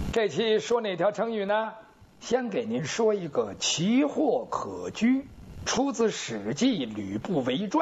这期说哪条成语呢？先给您说一个奇货可居，出自《史记·吕不韦传》。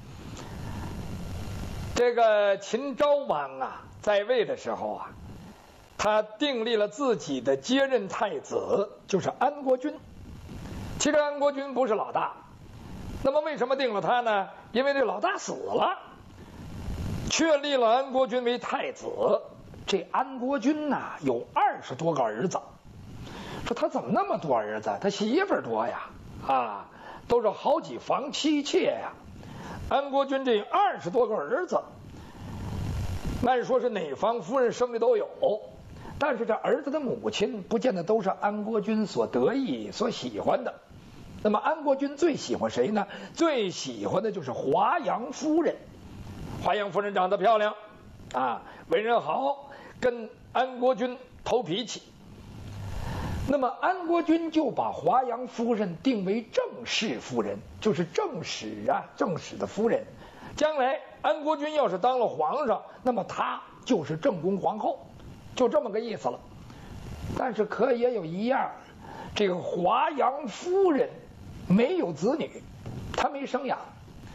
这个秦昭王啊，在位的时候啊，他订立了自己的接任太子，就是安国君。其实安国君不是老大，那么为什么定了他呢？因为这老大死了，确立了安国君为太子。这安国君呐，有20多个儿子。说他怎么那么多儿子？他媳妇儿多呀，都是好几房妻妾呀。安国君这20多个儿子，按说是哪房夫人生的都有，但是这儿子的母亲不见得都是安国君所得意、所喜欢的。那么安国君最喜欢谁呢？最喜欢的就是华阳夫人。华阳夫人长得漂亮为人好，跟安国君投脾气。那么安国君就把华阳夫人定为正室夫人，就是正室的夫人。将来安国君要是当了皇上，那么她就是正宫皇后，就这么个意思了。但是可也有一样，这个华阳夫人没有子女，她没生养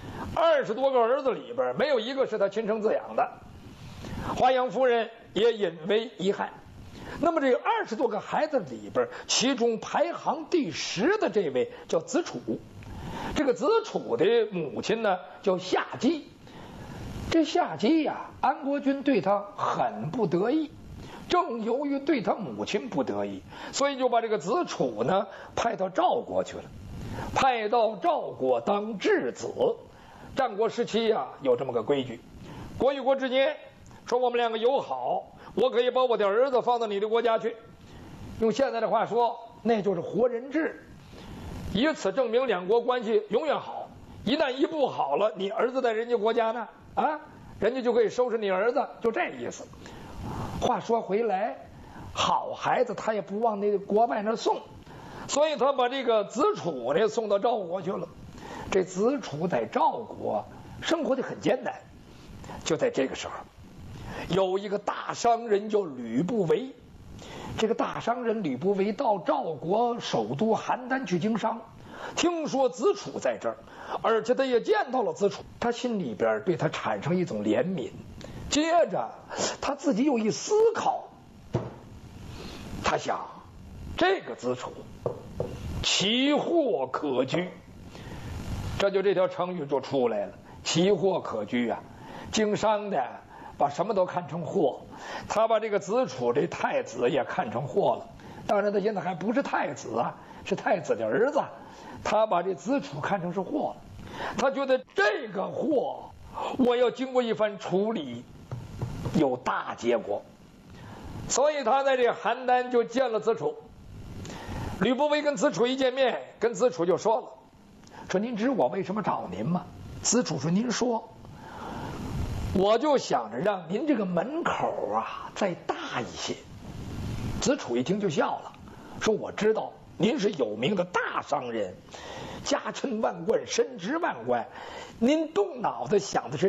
，20多个儿子里边没有一个是她亲生自养的。华阳夫人也引为遗憾。那么这20多个孩子里边，其中排行第10的这位叫子楚。这个子楚的母亲呢叫夏姬。这夏姬呀，安国君对他很不得意，正由于对他母亲不得意，所以就把这个子楚呢派到赵国去了，派到赵国当质子。战国时期有这么个规矩，国与国之间说我们两个友好，我可以把我的儿子放到你的国家去，用现在的话说，那就是活人质，以此证明两国关系永远好。一旦一不好了，你儿子在人家国家呢人家就可以收拾你儿子，就这意思。话说回来，好孩子他也不往那国外那送，所以他把这个子楚呢送到赵国去了。这子楚在赵国生活的很艰难。就在这个时候，有一个大商人叫吕不韦。这个大商人吕不韦到赵国首都邯郸去经商，听说子楚在这儿，而且他也见到了子楚，他心里边对他产生一种怜悯。接着他自己有一思考，他想这个子楚奇货可居，这条成语就出来了。奇货可居经商的把什么都看成货，他把这个子楚这太子也看成货了。当然他现在还不是太子是太子的儿子，他把这子楚看成是货了。他觉得这个货我要经过一番处理，有大结果，所以他在这邯郸就见了子楚。吕不韦跟子楚一见面，跟子楚就说了，说您知我为什么找您吗？子楚说，您说。我就想着让您这个门口再大一些。子楚一听就笑了，说我知道您是有名的大商人，家珍万贯，身值万贯，您动脑子想的是